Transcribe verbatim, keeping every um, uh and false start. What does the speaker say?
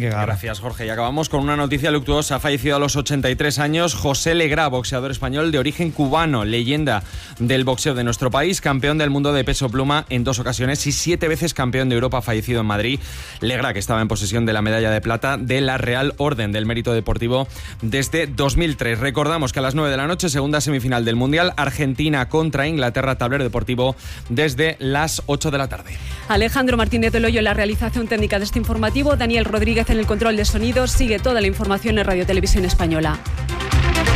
Vingegaard. Gracias, Jorge. Y acabamos con una noticia luctuosa. Ha fallecido a los ochenta y tres años José Legrá, boxeador español de origen cubano, leyenda del boxeo de nuestro país, campeón del mundo de peso pluma en dos ocasiones y siete veces campeón de Europa, fallecido en Madrid. Legrá, que estaba en posesión de la medalla de plata de la Real Orden del Mérito Deportivo desde dos mil tres. Recordamos que a las nueve de la noche, segunda semifinal del Mundial, Argentina contra Inglaterra, tablero deportivo desde las ocho de la tarde. Alejandro Martínez del Hoyo en la realización técnica de este informativo, Daniel Rodríguez en el control de sonidos. Sigue toda la información en Radio Televisión Española.